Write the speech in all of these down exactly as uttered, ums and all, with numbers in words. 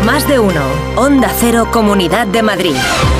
Más de uno. Onda Cero, Comunidad de Madrid.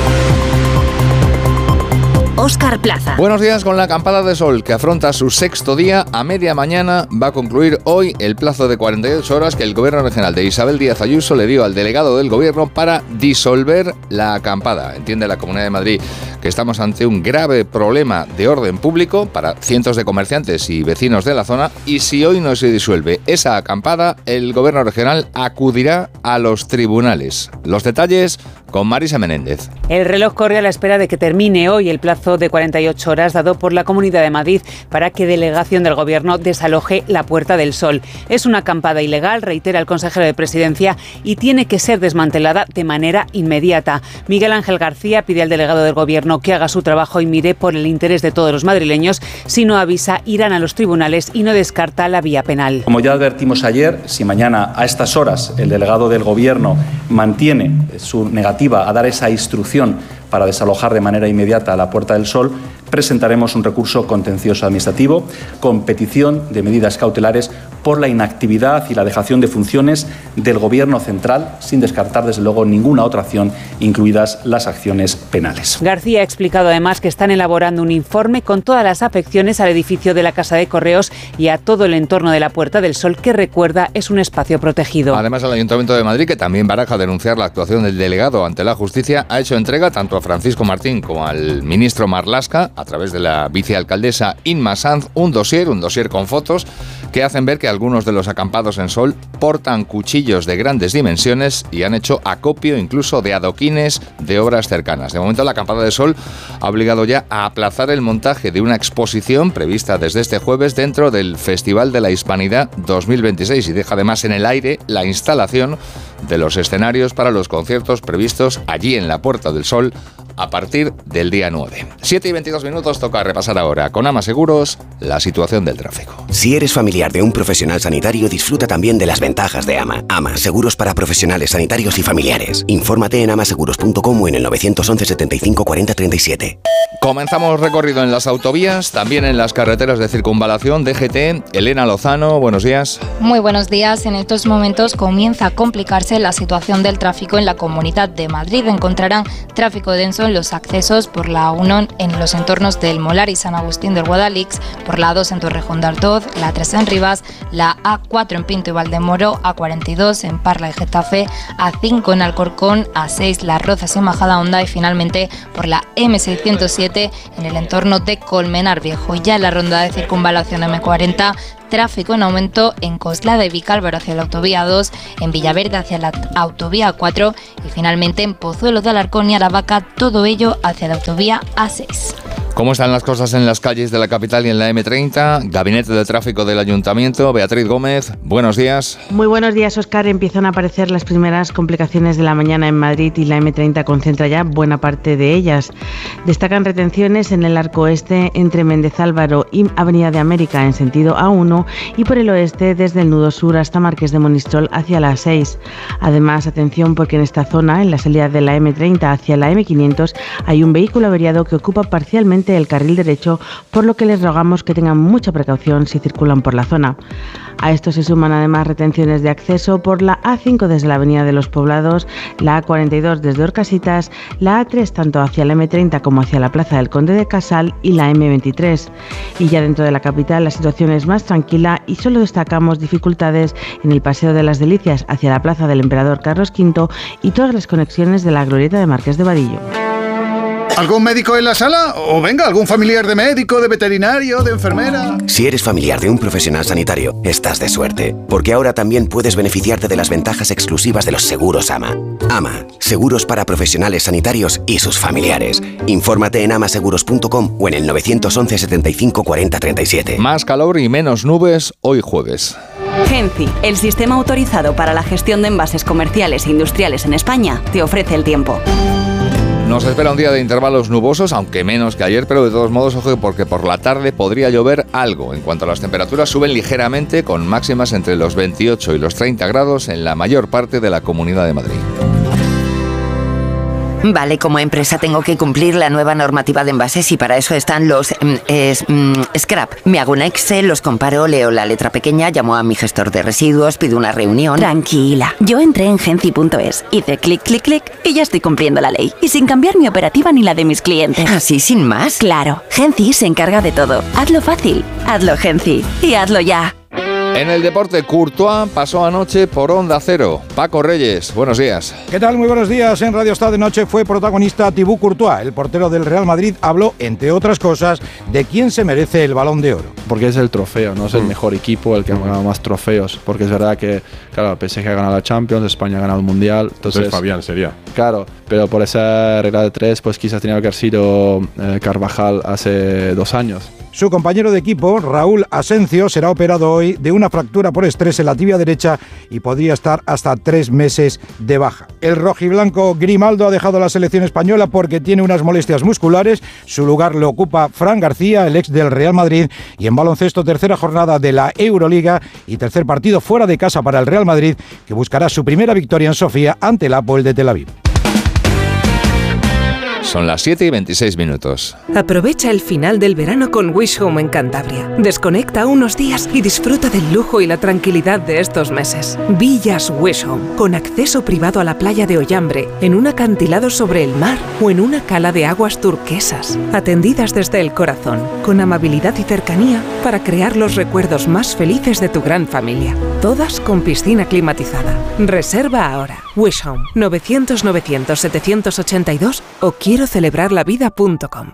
Óscar Plaza. Buenos días. Con la acampada de sol que afronta su sexto día, a media mañana va a concluir hoy el plazo de cuarenta y ocho horas que el Gobierno regional de Isabel Díaz Ayuso le dio al delegado del Gobierno para disolver la acampada. Entiende la Comunidad de Madrid que estamos ante un grave problema de orden público para cientos de comerciantes y vecinos de la zona, y si hoy no se disuelve esa acampada, el Gobierno regional acudirá a los tribunales. Los detalles con Marisa Menéndez. El reloj corre a la espera de que termine hoy el plazo de cuarenta y ocho horas dado por la Comunidad de Madrid para que delegación del Gobierno desaloje la Puerta del Sol. Es una acampada ilegal, reitera el consejero de Presidencia, y tiene que ser desmantelada de manera inmediata. Miguel Ángel García pide al delegado del Gobierno que haga su trabajo y mire por el interés de todos los madrileños. Si no avisa, irán a los tribunales y no descarta la vía penal. Como ya advertimos ayer, si mañana a estas horas el delegado del Gobierno mantiene su negativa a dar esa instrucción para desalojar de manera inmediata la Puerta del Sol, presentaremos un recurso contencioso administrativo con petición de medidas cautelares por la inactividad y la dejación de funciones del Gobierno central, sin descartar desde luego ninguna otra acción, incluidas las acciones penales. García ha explicado además que están elaborando un informe con todas las afecciones al edificio de la Casa de Correos y a todo el entorno de la Puerta del Sol, que recuerda es un espacio protegido. Además, el Ayuntamiento de Madrid, que también baraja denunciar la actuación del delegado ante la justicia, ha hecho entrega tanto a Francisco Martín como al ministro Marlaska, a través de la vicealcaldesa Inma Sanz, un dossier, un dossier con fotos que hacen ver que algunos de los acampados en sol portan cuchillos de grandes dimensiones y han hecho acopio incluso de adoquines de obras cercanas. De momento, la acampada de sol ha obligado ya a aplazar el montaje de una exposición prevista desde este jueves dentro del Festival de la Hispanidad dos mil veintiséis, y deja además en el aire la instalación de los escenarios para los conciertos previstos allí en la Puerta del Sol a partir del día nueve. siete y veintidós minutos, toca repasar ahora con Ama Seguros la situación del tráfico. Si eres familiar de un profesional sanitario, disfruta también de las ventajas de Ama. Ama, seguros para profesionales sanitarios y familiares. Infórmate en amaseguros punto com o en el novecientos once setenta y cinco cuarenta treinta y siete. Comenzamos recorrido en las autovías, también en las carreteras de circunvalación, D G T. Elena Lozano, buenos días. Muy buenos días. En estos momentos comienza a complicarse la situación del tráfico en la Comunidad de Madrid. Encontrarán tráfico denso en los accesos por la A uno en los entornos del Molar y San Agustín del Guadalix, por la A dos en Torrejón de Ardoz, la A tres en Rivas, la A cuatro en Pinto y Valdemoro, A cuarenta y dos en Parla y Getafe, A cinco en Alcorcón, A seis Las Rozas y Majadahonda y finalmente por la eme seiscientos siete en el entorno de Colmenar Viejo. Ya en la ronda de circunvalación eme cuarenta, tráfico en aumento en Coslada y Vicálvaro hacia la autovía dos, en Villaverde hacia la autovía cuatro y finalmente en Pozuelo de Alarcón y Aravaca, todo ello hacia la autovía A seis. ¿Cómo están las cosas en las calles de la capital y en la eme treinta? Gabinete de Tráfico del Ayuntamiento, Beatriz Gómez, buenos días. Muy buenos días, Óscar. Empiezan a aparecer las primeras complicaciones de la mañana en Madrid y la eme treinta concentra ya buena parte de ellas. Destacan retenciones en el arco oeste entre Méndez Álvaro y Avenida de América en sentido A uno y por el oeste desde el nudo sur hasta Marqués de Monistrol hacia la A seis. Además, atención porque en esta zona, en la salida de la eme treinta hacia la eme quinientos, hay un vehículo averiado que ocupa parcialmente el carril derecho, por lo que les rogamos que tengan mucha precaución si circulan por la zona. A esto se suman además retenciones de acceso por la A cinco desde la Avenida de los Poblados, la A cuarenta y dos desde Orcasitas, la A tres tanto hacia la eme treinta como hacia la Plaza del Conde de Casal y la eme veintitrés. Y ya dentro de la capital la situación es más tranquila y solo destacamos dificultades en el Paseo de las Delicias hacia la Plaza del Emperador Carlos quinto y todas las conexiones de la Glorieta de Marqués de Vadillo. ¿Algún médico en la sala? O venga, algún familiar de médico, de veterinario, de enfermera. Si eres familiar de un profesional sanitario, estás de suerte, porque ahora también puedes beneficiarte de las ventajas exclusivas de los seguros Ama. Ama, seguros para profesionales sanitarios y sus familiares. Infórmate en amaseguros punto com o en el novecientos once setenta y cinco cuarenta treinta y siete. Más calor y menos nubes hoy jueves. Genci, el sistema autorizado para la gestión de envases comerciales e industriales en España, te ofrece el tiempo. Nos espera un día de intervalos nubosos, aunque menos que ayer, pero de todos modos, ojo, porque por la tarde podría llover algo. En cuanto a las temperaturas, suben ligeramente, con máximas entre los veintiocho y los treinta grados en la mayor parte de la Comunidad de Madrid. Vale, como empresa tengo que cumplir la nueva normativa de envases y para eso están los mm, es, mm, scrap. Me hago un Excel, los comparo, leo la letra pequeña, llamo a mi gestor de residuos, pido una reunión. Tranquila, yo entré en Genci punto es, hice clic, clic, clic y ya estoy cumpliendo la ley. Y sin cambiar mi operativa ni la de mis clientes. ¿Así sin más? Claro, Genci se encarga de todo. Hazlo fácil, hazlo Genci y hazlo ya. En el deporte, Courtois pasó anoche por Onda Cero. Paco Reyes, buenos días. ¿Qué tal? Muy buenos días. En Radio Esta de Noche fue protagonista Thibaut Courtois. El portero del Real Madrid habló, entre otras cosas, de quién se merece el Balón de Oro. Porque es el trofeo, no es el mejor equipo, el que ha ganado más trofeos. Porque es verdad que, claro, el P S G ha ganado la Champions, España ha ganado el Mundial. Entonces, entonces Fabián sería. Claro, pero por esa regla de tres, pues quizás tenía que haber sido eh, Carvajal hace dos años. Su compañero de equipo, Raúl Asencio, será operado hoy de una fractura por estrés en la tibia derecha y podría estar hasta tres meses de baja. El rojiblanco Grimaldo ha dejado la selección española porque tiene unas molestias musculares. Su lugar lo ocupa Fran García, el ex del Real Madrid. Y en baloncesto, tercera jornada de la Euroliga y tercer partido fuera de casa para el Real Madrid, que buscará su primera victoria en Sofía ante el Hapoel de Tel Aviv. Son las siete y veintiséis minutos. Aprovecha el final del verano con Wish Home en Cantabria. Desconecta unos días y disfruta del lujo y la tranquilidad de estos meses. Villas Wish Home, con acceso privado a la playa de Ollambre, en un acantilado sobre el mar o en una cala de aguas turquesas. Atendidas desde el corazón, con amabilidad y cercanía para crear los recuerdos más felices de tu gran familia. Todas con piscina climatizada. Reserva ahora. Wish Home, novecientos novecientos setecientos ochenta y dos o quiero celebrar la vida punto com.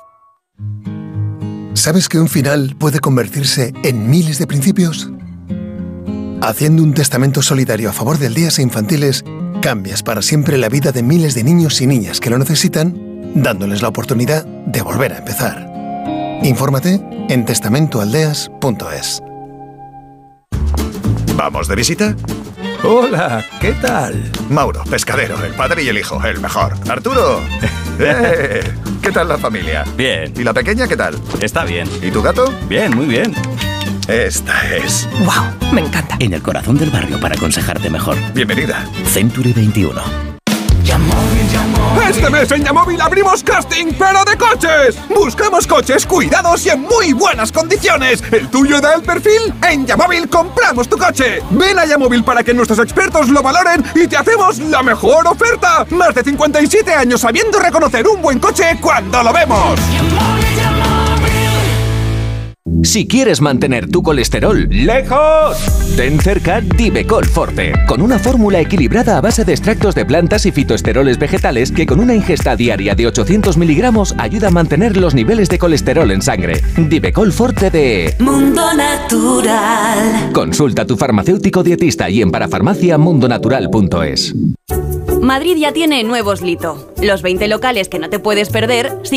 ¿Sabes que un final puede convertirse en miles de principios? Haciendo un testamento solidario a favor de aldeas e infantiles, cambias para siempre la vida de miles de niños y niñas que lo necesitan, dándoles la oportunidad de volver a empezar. Infórmate en testamento aldeas punto es. ¿Vamos de visita? Hola, ¿qué tal? Mauro, pescadero, el padre y el hijo, el mejor. Arturo, ¡eh! ¿Qué tal la familia? Bien. ¿Y la pequeña qué tal? Está bien. ¿Y tu gato? Bien, muy bien. Esta es. ¡Wow! Me encanta. En el corazón del barrio para aconsejarte mejor. Bienvenida. Century veintiuno. Este mes en Yamóvil abrimos casting, pero de coches. Buscamos coches cuidados y en muy buenas condiciones. ¿El tuyo da el perfil? En Yamóvil compramos tu coche. Ven a Yamóvil para que nuestros expertos lo valoren y te hacemos la mejor oferta. Más de cincuenta y siete años sabiendo reconocer un buen coche cuando lo vemos. Si quieres mantener tu colesterol lejos, ten cerca Divecol Forte, con una fórmula equilibrada a base de extractos de plantas y fitoesteroles vegetales que con una ingesta diaria de ochocientos miligramos ayuda a mantener los niveles de colesterol en sangre. Divecol Forte de Mundo Natural. Consulta a tu farmacéutico dietista y en parafarmacia mundo natural punto es. Madrid ya tiene nuevos Lito, los veinte locales que no te puedes perder si